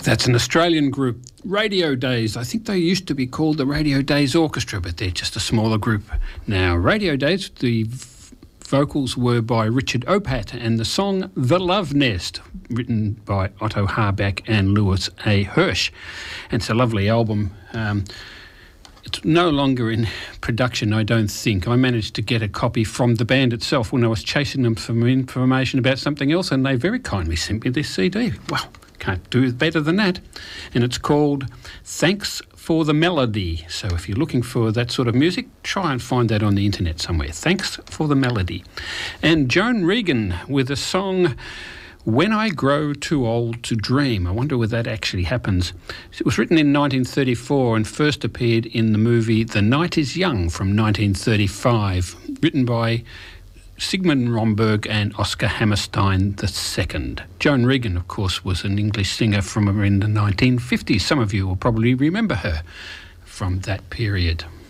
That's an Australian group, Radio Days. I think they used to be called the Radio Days Orchestra, but they're just a smaller group now. Radio Days, the vocals were by Richard Opat, and the song The Love Nest, written by Otto Harbach and Lewis A. Hirsch. And it's a lovely album. It's no longer in production, I don't think. I managed to get a copy from the band itself when I was chasing them for information about something else, and they very kindly sent me this CD. Well, can't do better than that. And it's called Thanks for the Melody. So if you're looking for that sort of music, try and find that on the internet somewhere. Thanks for the Melody. And Joan Regan with a song, When I Grow Too Old to Dream. I wonder whether that actually happens. It was written in 1934 and first appeared in the movie The Night is Young from 1935, written by Sigmund Romberg and Oscar Hammerstein II. Joan Regan, of course, was an English singer from in the 1950s. Some of you will probably remember her from that period.